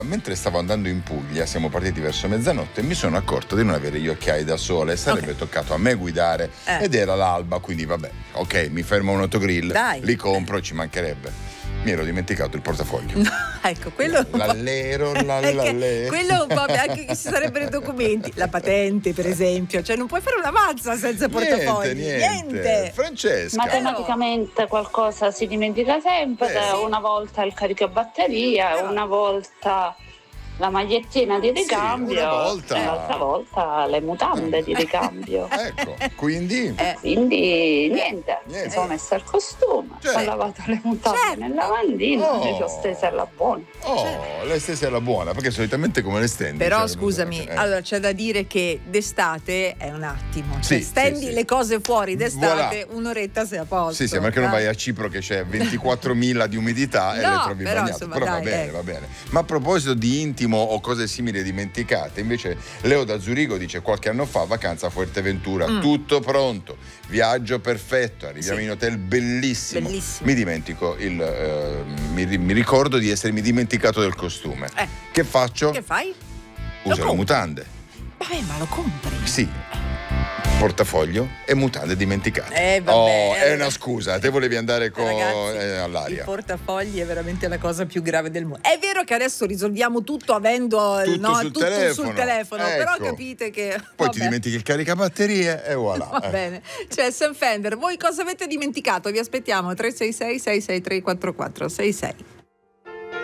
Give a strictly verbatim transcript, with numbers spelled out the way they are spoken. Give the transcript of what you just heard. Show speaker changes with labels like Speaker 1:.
Speaker 1: Mentre stavo andando in Puglia, siamo partiti verso mezzanotte e mi sono accorto di non avere gli occhiali da sole. Sarebbe okay. toccato a me guidare eh. ed era l'alba, quindi vabbè, ok, mi fermo a un autogrill, Dai. li compro, ci mancherebbe. Mi ero dimenticato il portafoglio.
Speaker 2: No, ecco, quello
Speaker 1: l'allero, l'allero.
Speaker 2: Quello un po' anche che ci sarebbero i documenti, la patente per esempio, cioè non puoi fare una mazza senza portafogli.
Speaker 1: Niente, niente. niente. Francesca.
Speaker 3: Matematicamente qualcosa si dimentica sempre, eh, una sì. volta il caricabatteria, Però... una volta la magliettina di ricambio,
Speaker 1: sì, una volta.
Speaker 3: e l'altra volta le mutande di ricambio.
Speaker 1: Ecco, quindi?
Speaker 3: Eh, quindi niente, niente, mi sono messa il costume, certo. ho lavato le mutande certo. nel lavandino oh. e le ho stese alla buona.
Speaker 1: Oh, certo. le stese alla buona, perché solitamente come le stendi?
Speaker 2: Però
Speaker 1: cioè,
Speaker 2: scusami, eh. allora c'è da dire che d'estate è un attimo, cioè
Speaker 1: sì,
Speaker 2: stendi
Speaker 1: sì,
Speaker 2: le
Speaker 1: sì.
Speaker 2: cose fuori d'estate,
Speaker 1: voilà.
Speaker 2: un'oretta sei a posto.
Speaker 1: Sì, sì, ma che non vai a Cipro che c'è ventiquattromila di umidità e
Speaker 2: no,
Speaker 1: le trovi
Speaker 2: però,
Speaker 1: bagnate.
Speaker 2: Insomma,
Speaker 1: però
Speaker 2: dai,
Speaker 1: va bene,
Speaker 2: ecco.
Speaker 1: va bene. Ma a proposito di intimo o cose simili dimenticate, invece Leo da Zurigo dice: qualche anno fa vacanza a Fuerteventura, mm. tutto pronto, viaggio perfetto, arriviamo sì. in hotel bellissimo.
Speaker 2: bellissimo.
Speaker 1: Mi dimentico il eh, mi, mi ricordo di essermi dimenticato del costume.
Speaker 2: Eh.
Speaker 1: Che faccio?
Speaker 2: Che fai?
Speaker 1: Uso le mutande.
Speaker 2: Vabbè, ma lo compri?
Speaker 1: Sì. Portafoglio e mutande dimenticate.
Speaker 2: Eh, vabbè,
Speaker 1: oh, è
Speaker 2: eh,
Speaker 1: una scusa, te volevi andare con
Speaker 2: ragazzi,
Speaker 1: eh, all'aria.
Speaker 2: Il portafogli è veramente la cosa più grave del mondo. È vero che adesso risolviamo tutto avendo
Speaker 1: tutto,
Speaker 2: no,
Speaker 1: sul,
Speaker 2: tutto
Speaker 1: telefono.
Speaker 2: sul telefono,
Speaker 1: ecco.
Speaker 2: però capite che
Speaker 1: poi
Speaker 2: vabbè.
Speaker 1: ti dimentichi il caricabatterie e voilà.
Speaker 2: Va eh. bene. Cioè, Sam Fender, voi cosa avete dimenticato? Vi aspettiamo tre sei sei sei sei tre quattro quattro sei sei.